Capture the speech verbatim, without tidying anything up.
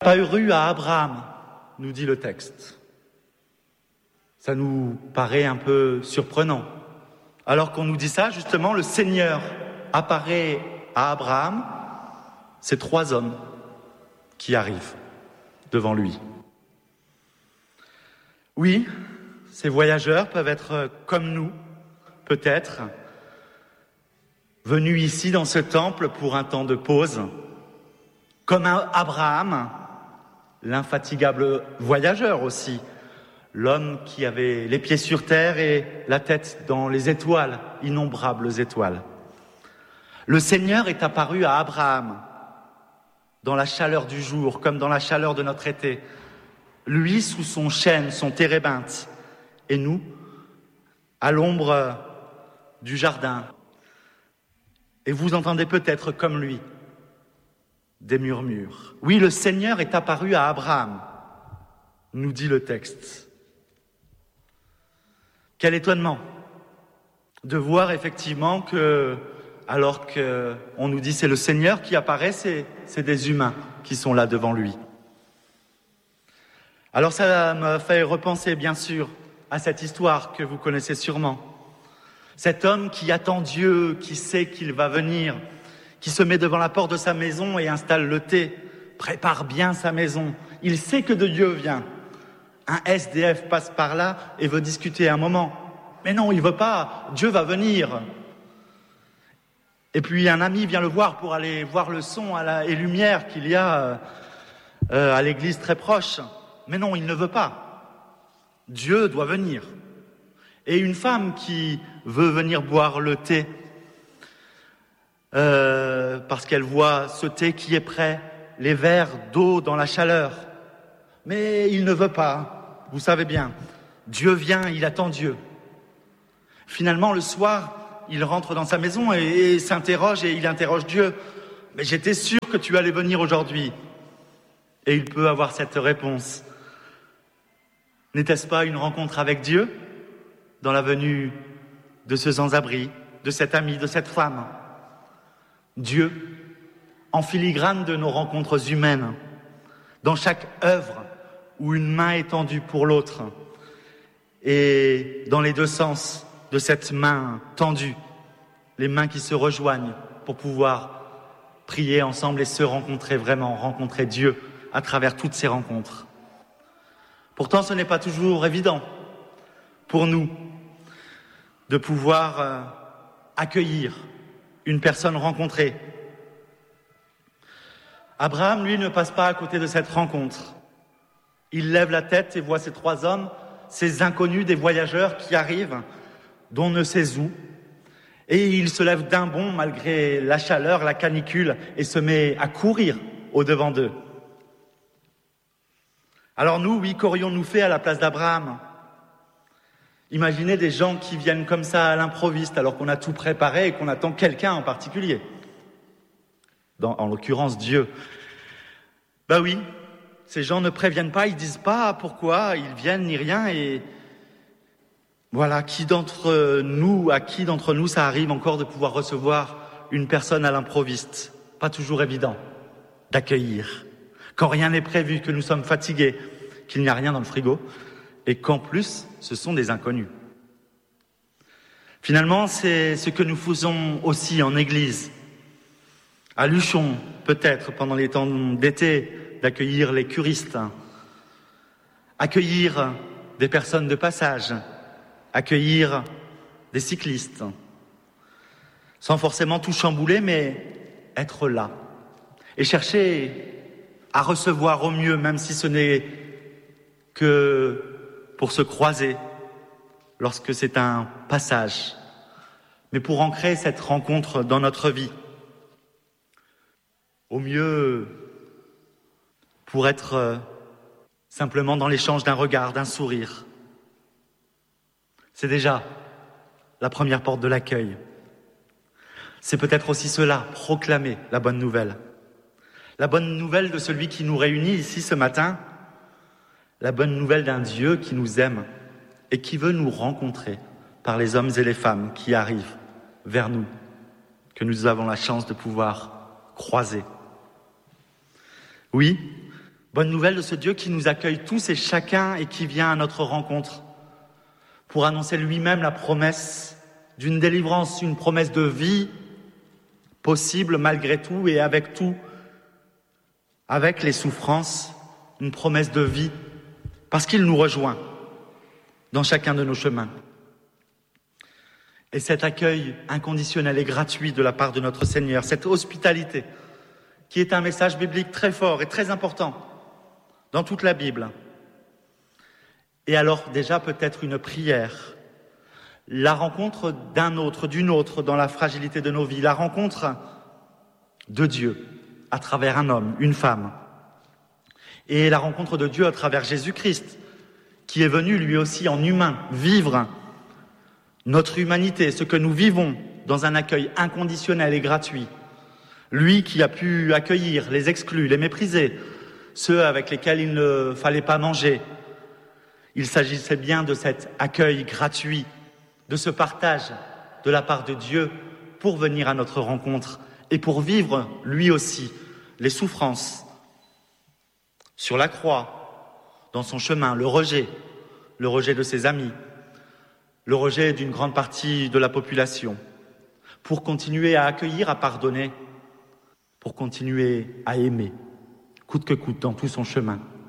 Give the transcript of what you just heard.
Apparu à Abraham, nous dit le texte. Ça nous paraît un peu surprenant. Alors qu'on nous dit ça, justement, le Seigneur apparaît à Abraham, c'est trois hommes qui arrivent devant lui. Oui, ces voyageurs peuvent être comme nous, peut-être, venus ici dans ce temple pour un temps de pause, comme Abraham, l'infatigable voyageur aussi, l'homme qui avait les pieds sur terre et la tête dans les étoiles, innombrables étoiles. Le Seigneur est apparu à Abraham dans la chaleur du jour, comme dans la chaleur de notre été. Lui sous son chêne, son térébinthe, et nous à l'ombre du jardin. Et vous entendez peut-être comme lui des murmures. Oui, le Seigneur est apparu à Abraham, nous dit le texte. Quel étonnement de voir effectivement que, alors qu'on nous dit c'est le Seigneur qui apparaît, c'est, c'est des humains qui sont là devant lui. Alors ça me fait repenser bien sûr à cette histoire que vous connaissez sûrement. Cet homme qui attend Dieu, qui sait qu'il va venir, qui se met devant la porte de sa maison et installe le thé, prépare bien sa maison. Il sait que de Dieu vient. Un S D F passe par là et veut discuter un moment. Mais non, il veut pas. Dieu va venir. Et puis un ami vient le voir pour aller voir le son à la, et lumière qu'il y a euh, à l'église très proche. Mais non, il ne veut pas. Dieu doit venir. Et une femme qui veut venir boire le thé, euh, parce qu'elle voit ce thé qui est prêt, les verres d'eau dans la chaleur. Mais il ne veut pas. Vous savez bien, Dieu vient, il attend Dieu. Finalement, le soir, il rentre dans sa maison et, et s'interroge et il interroge Dieu. Mais j'étais sûr que tu allais venir aujourd'hui. Et il peut avoir cette réponse. N'était-ce pas une rencontre avec Dieu dans la venue de ce sans-abri, de cet ami, de cette femme? Dieu, en filigrane de nos rencontres humaines, dans chaque œuvre où une main est tendue pour l'autre, et dans les deux sens de cette main tendue, les mains qui se rejoignent pour pouvoir prier ensemble et se rencontrer vraiment, rencontrer Dieu à travers toutes ces rencontres. Pourtant, ce n'est pas toujours évident pour nous de pouvoir euh, accueillir une personne rencontrée. Abraham, lui, ne passe pas à côté de cette rencontre. Il lève la tête et voit ces trois hommes, ces inconnus des voyageurs qui arrivent, dont on ne sait où. Et il se lève d'un bond malgré la chaleur, la canicule, et se met à courir au-devant d'eux. Alors nous, oui, qu'aurions-nous fait à la place d'Abraham ? Imaginez des gens qui viennent comme ça à l'improviste alors qu'on a tout préparé et qu'on attend quelqu'un en particulier. Dans, en l'occurrence, Dieu. Ben oui, ces gens ne préviennent pas, ils disent pas pourquoi ils viennent ni rien et voilà, qui d'entre nous, à qui d'entre nous ça arrive encore de pouvoir recevoir une personne à l'improviste ? Pas toujours évident d'accueillir. Quand rien n'est prévu, que nous sommes fatigués, qu'il n'y a rien dans le frigo, et qu'en plus, ce sont des inconnus. Finalement, c'est ce que nous faisons aussi en Église. À Luchon, peut-être, pendant les temps d'été, d'accueillir les curistes, accueillir des personnes de passage, accueillir des cyclistes, sans forcément tout chambouler, mais être là, et chercher à recevoir au mieux, même si ce n'est que pour se croiser, lorsque c'est un passage, mais pour ancrer cette rencontre dans notre vie. Au mieux, pour être simplement dans l'échange d'un regard, d'un sourire. C'est déjà la première porte de l'accueil. C'est peut-être aussi cela, proclamer la bonne nouvelle. La bonne nouvelle de celui qui nous réunit ici ce matin, la bonne nouvelle d'un Dieu qui nous aime et qui veut nous rencontrer par les hommes et les femmes qui arrivent vers nous, que nous avons la chance de pouvoir croiser. Oui, Bonne nouvelle de ce Dieu qui nous accueille tous et chacun et qui vient à notre rencontre pour annoncer lui-même la promesse d'une délivrance, une promesse de vie possible malgré tout et avec tout, avec les souffrances, une promesse de vie, parce qu'il nous rejoint dans chacun de nos chemins. Et cet accueil inconditionnel et gratuit de la part de notre Seigneur, cette hospitalité, qui est un message biblique très fort et très important dans toute la Bible. Et alors déjà peut-être une prière, la rencontre d'un autre, d'une autre dans la fragilité de nos vies, la rencontre de Dieu à travers un homme, une femme, et la rencontre de Dieu à travers Jésus-Christ, qui est venu lui aussi en humain vivre notre humanité, ce que nous vivons dans un accueil inconditionnel et gratuit. Lui qui a pu accueillir les exclus, les méprisés, ceux avec lesquels il ne fallait pas manger. Il s'agissait bien de cet accueil gratuit, de ce partage de la part de Dieu pour venir à notre rencontre et pour vivre, lui aussi, les souffrances sur la croix, dans son chemin, le rejet, le rejet de ses amis, le rejet d'une grande partie de la population, pour continuer à accueillir, à pardonner, pour continuer à aimer, coûte que coûte, dans tout son chemin.